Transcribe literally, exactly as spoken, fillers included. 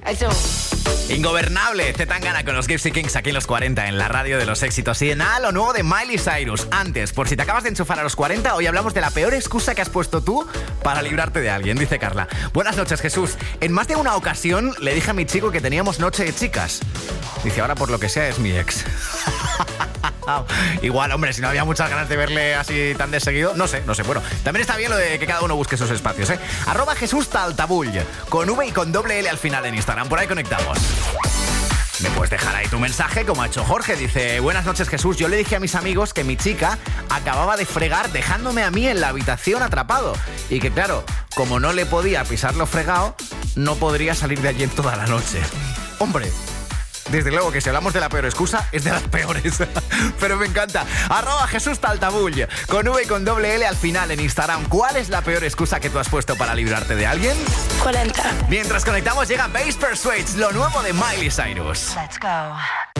Eso. Ingobernable, Zetangana con los Gypsy Kings aquí en los cuarenta, en la radio de los éxitos. Y nada, lo nuevo de Miley Cyrus. Antes, por si te acabas de enchufar a los cuarenta, hoy hablamos de la peor excusa que has puesto tú para librarte de alguien, dice Carla. Buenas noches, Jesús. En más de una ocasión le dije a mi chico que teníamos noche de chicas. Dice, ahora por lo que sea es mi ex. Igual, hombre, si no había muchas ganas de verle así tan de seguido, no sé, no sé. Bueno, también está bien lo de que cada uno busque sus espacios, ¿eh? Arroba Jesús Taltabull, con V y con doble L al final en Instagram. Por ahí conectamos. Me puedes dejar ahí tu mensaje, como ha hecho Jorge. Dice, buenas noches, Jesús. Yo le dije a mis amigos que mi chica acababa de fregar dejándome a mí en la habitación atrapado. Y que, claro, como no le podía pisar lo fregado, no podría salir de allí en toda la noche. Hombre, desde luego que si hablamos de la peor excusa, es de las peores. Pero me encanta. Arroba Jesús Taltabull, con V y con doble L al final en Instagram. ¿Cuál es la peor excusa que tú has puesto para librarte de alguien? cuarenta. Mientras conectamos llega Base Persuades, lo nuevo de Miley Cyrus. Let's go.